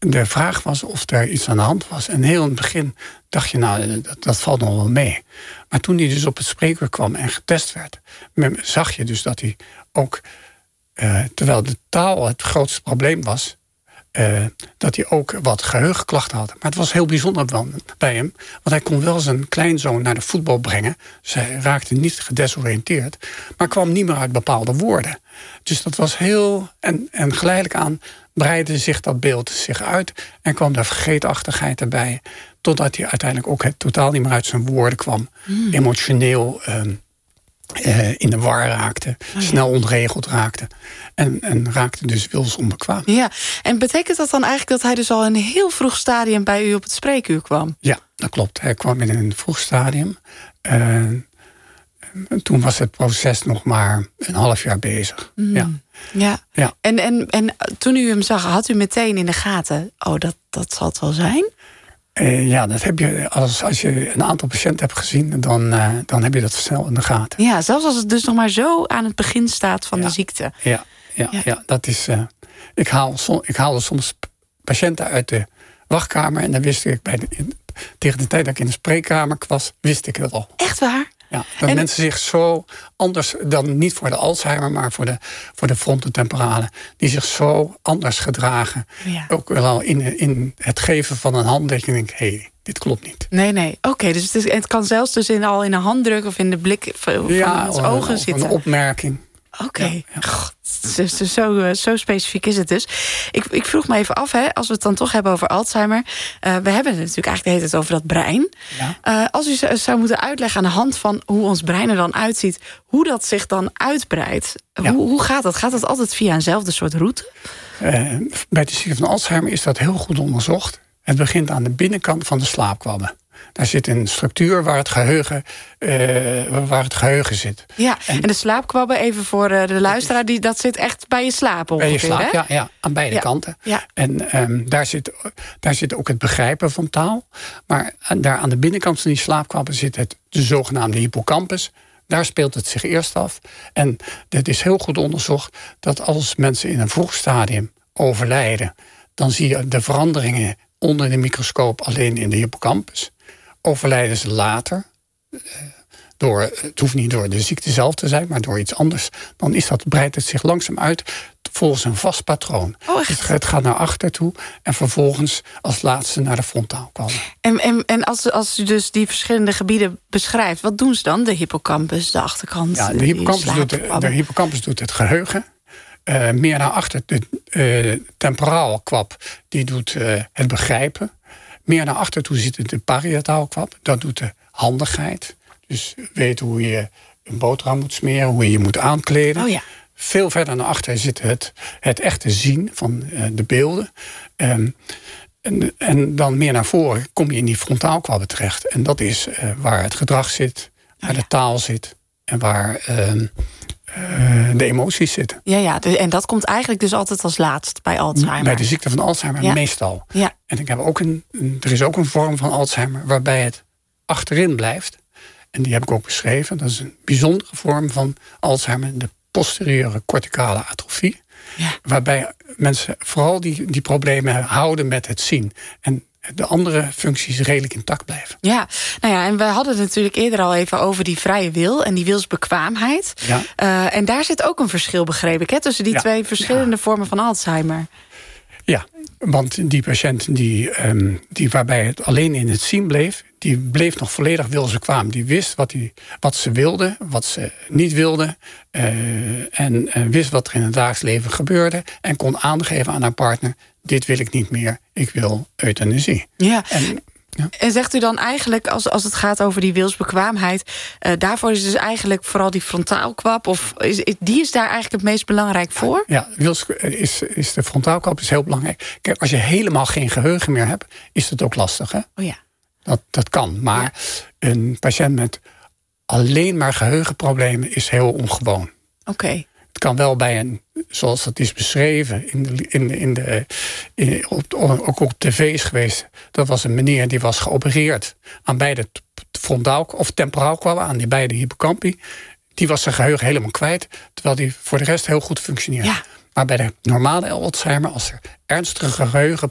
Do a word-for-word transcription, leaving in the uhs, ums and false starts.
de vraag was of er iets aan de hand was. En heel in het begin dacht je, nou, dat, dat valt nog wel mee. Maar toen hij dus op het spreekuur kwam en getest werd, zag je dus dat hij ook, uh, terwijl de taal het grootste probleem was, Uh, dat hij ook wat geheugenklachten had. Maar het was heel bijzonder bij hem. Want hij kon wel zijn kleinzoon naar de voetbal brengen. Dus hij raakte niet gedesoriënteerd. Maar kwam niet meer uit bepaalde woorden. Dus dat was heel... En, en geleidelijk aan breidde zich dat beeld zich uit. En kwam daar vergeetachtigheid erbij. Totdat hij uiteindelijk ook het totaal niet meer uit zijn woorden kwam. Mm. Emotioneel... Um, Uh, in de war raakte, oh, ja. snel ontregeld raakte. En, en raakte dus wils onbekwaam. Ja, en betekent dat dan eigenlijk dat hij dus al in een heel vroeg stadium bij u op het spreekuur kwam? Ja, dat klopt. Hij kwam in een vroeg stadium. Uh, toen was het proces nog maar een half jaar bezig. Mm. Ja. Ja. Ja. En, en, en toen u hem zag, had u meteen in de gaten, oh, dat, dat zal het wel zijn? Uh, ja, dat heb je als, als je een aantal patiënten hebt gezien, dan, uh, dan heb je dat snel in de gaten. Ja, zelfs als het dus nog maar zo aan het begin staat van ja. de ziekte. Ja, ja, ja. ja dat is. Uh, ik, haal, ik haalde soms patiënten uit de wachtkamer en dan wist ik bij de, in, tegen de tijd dat ik in de spreekkamer was, wist ik het al. Echt waar? Ja, dat en... mensen zich zo anders, dan niet voor de Alzheimer, maar voor de, voor de frontotemporale, die zich zo anders gedragen. Ja. Ook wel in, in het geven van een hand, dat je denkt, hé, hey, dit klopt niet. Nee, nee. Oké, okay, dus het, is, het kan zelfs dus in, al in een handdruk of in de blik van ja, ons ogen of zitten. Een opmerking. Oké, okay. ja, ja. zo, zo, zo specifiek is het dus. Ik, ik vroeg me even af, hè, als we het dan toch hebben over Alzheimer. Uh, we hebben het natuurlijk eigenlijk de hele tijd over dat brein. Ja. Uh, als u zou moeten uitleggen aan de hand van hoe ons brein er dan uitziet, hoe dat zich dan uitbreidt. Ja. Hoe, hoe gaat dat? Gaat dat altijd via eenzelfde soort route? Uh, bij de ziekte van Alzheimer is dat heel goed onderzocht. Het begint aan de binnenkant van de slaapkwabben. Daar zit een structuur waar het geheugen, uh, waar het geheugen zit. Ja, en, en de slaapkwabben, even voor de luisteraar, die, dat zit echt bij je slaap ongeveer, bij je slaap, hè? Ja, ja, aan beide ja. kanten. Ja. En um, daar, zit, daar zit ook het begrijpen van taal. Maar daar aan de binnenkant van die slaapkwabben zit het, de zogenaamde hippocampus. Daar speelt het zich eerst af. En het is heel goed onderzocht dat als mensen in een vroeg stadium overlijden, dan zie je de veranderingen onder de microscoop alleen in de hippocampus. Overlijden ze later, door, het hoeft niet door de ziekte zelf te zijn, maar door iets anders, dan is dat, breidt het zich langzaam uit volgens een vast patroon. Oh, echt? Het, het gaat naar achter toe en vervolgens als laatste naar de frontaal komen. En, en, en als, als u dus die verschillende gebieden beschrijft, wat doen ze dan? De hippocampus, de achterkant? Ja, de hippocampus, doet, de, de hippocampus doet het geheugen. Uh, meer naar achter, de uh, temporaal kwab, die doet uh, het begrijpen. Meer naar achter toe zit de parietaal kwab. Dat doet de handigheid. Dus weten hoe je een boterham moet smeren, hoe je je moet aankleden. Oh ja. Veel verder naar achter zit het, het echte zien van uh, de beelden. Um, en, en dan meer naar voren kom je in die frontaalkwabben terecht. En dat is uh, waar het gedrag zit, waar oh ja. de taal zit en waar Uh, Uh, de emoties zitten. Ja, ja, en dat komt eigenlijk dus altijd als laatst bij Alzheimer. Bij de ziekte van Alzheimer ja. meestal. Ja. En ik heb ook een, er is ook een vorm van Alzheimer waarbij het achterin blijft. En die heb ik ook beschreven. Dat is een bijzondere vorm van Alzheimer, de posterieure corticale atrofie. Ja. Waarbij mensen vooral die, die problemen houden met het zien. En de andere functies redelijk intact blijven. Ja, nou ja, en we hadden het natuurlijk eerder al even over die vrije wil en die wilsbekwaamheid. Ja. Uh, en daar zit ook een verschil, begreep ik, hè, tussen die ja. twee verschillende ja. vormen van Alzheimer. Ja, want die patiënt die, um, die waarbij het alleen in het zien bleef, die bleef nog volledig wilsbekwaam. Die wist wat, die, wat ze wilde, wat ze niet wilde. Uh, en uh, wist wat er in het dagelijks leven gebeurde. En kon aangeven aan haar partner, dit wil ik niet meer, ik wil euthanasie. Ja. En, ja. En zegt u dan eigenlijk, als, als het gaat over die wilsbekwaamheid, uh, daarvoor is dus eigenlijk vooral die frontaalkwab, of is, die is daar eigenlijk het meest belangrijk voor? Ja, wils, is, is de frontaalkwab is heel belangrijk. Kijk, als je helemaal geen geheugen meer hebt, is dat ook lastig, hè? Oh ja. Dat, dat kan, maar ja. een patiënt met alleen maar geheugenproblemen is heel ongewoon. Oké. Okay. Het kan wel bij een, zoals dat is beschreven, in de, in de, in de, in, op, ook op tv is geweest. Dat was een meneer die was geopereerd aan beide frontaal of temporaalkwabben, aan die beide hippocampi. Die was zijn geheugen helemaal kwijt, terwijl die voor de rest heel goed functioneerde. Ja. Maar bij de normale Alzheimer, als er ernstige geheugen